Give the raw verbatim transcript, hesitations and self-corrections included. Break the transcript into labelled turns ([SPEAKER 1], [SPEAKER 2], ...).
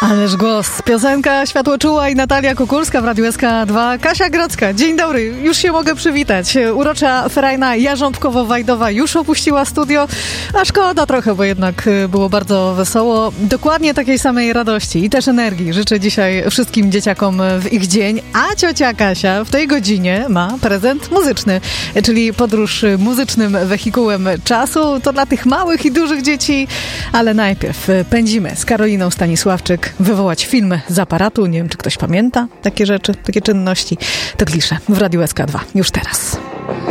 [SPEAKER 1] Ależ głos. Piosenka Światłoczuła i Natalia Kukulska w Radiu S K dwa. Kasia Grodzka, dzień dobry. Już się mogę przywitać. Urocza ferajna Jarząbkowo-Wajdowa już opuściła studio, a szkoda trochę, bo jednak było bardzo wesoło. Dokładnie takiej samej radości i też energii życzę dzisiaj wszystkim dzieciakom w ich dzień, a ciocia Kasia w tej godzinie ma prezent muzyczny, czyli podróż muzycznym wehikułem czasu. To dla tych małych i dużych dzieci, ale najpierw pędzimy z Karoliną Stanisławczyk wywołać film z aparatu. Nie wiem, czy ktoś pamięta takie rzeczy, takie czynności. To klisze w Radiu S K dwa. Już teraz.